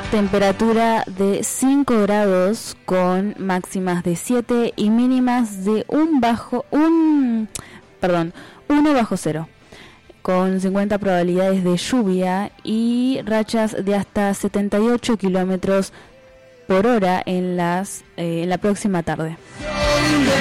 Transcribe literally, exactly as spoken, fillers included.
Temperatura de cinco grados con máximas de siete y mínimas de un bajo un perdón, uno bajo cero, con cincuenta probabilidades de lluvia y rachas de hasta setenta y ocho kilómetros por hora en las eh, en la próxima tarde.